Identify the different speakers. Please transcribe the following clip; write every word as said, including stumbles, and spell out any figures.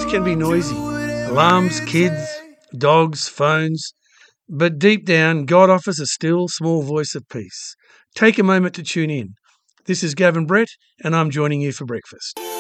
Speaker 1: Life can be noisy. Alarms, kids, dogs, phones. But deep down, God offers a still, small voice of peace. Take a moment to tune in. This is Gavin Brett, and I'm joining you for breakfast.